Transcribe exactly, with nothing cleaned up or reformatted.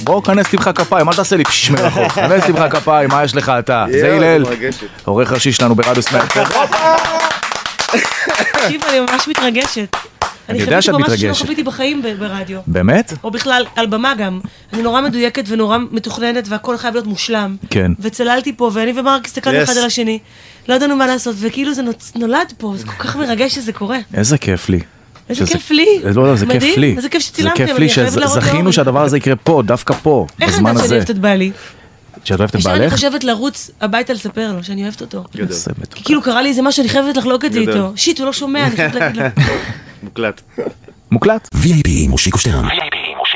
בוא, כנס תמחא כפיים, אל תעשה לי פשש מרחוק. כנס תמחא כפיים, מה יש לך אתה? זה הלל, עורך ראשי שלנו ברדיו סמאק. תקשיב, אני ממש מתרגשת. אני יודע שאת אני חייבת מתרגשת. פה משהו שלא חוויתי בחיים ברדיו. באמת? או בכלל, על במה גם. אני נורא מדויקת ונורא מתוכננת, והכל חייב להיות מושלם. כן. וצללתי פה, ואני ומרק הסתכלנו אחד על השני. לא ידענו מה לעשות, וכאילו זה נולד פה, זה כל כך מרגש שזה קורה. איזה כיף לי. איזה כיף לי. לא, לא, זה כיף לי. מדהים, איזה כיף שצילמתם, זה כיף לי שזכינו שהדבר הזה יקרה פה, דווקא פה, בזמן איך הזה. אני שאני אוהבת את בעלי? שאת אוהבת את עכשיו אני בעלך? חושבת לרוץ הביתה לספר לו שאני אוהבת אותו. איזה כי מתוקה. כאילו קרה לי איזה משהו, אני חייבת לחלוק את זה איתו. שיט, הוא לא שומע, אני חייבת להגיד לו. מוקלט. מוקלט. וי איי פי עם מושיקו שטרן.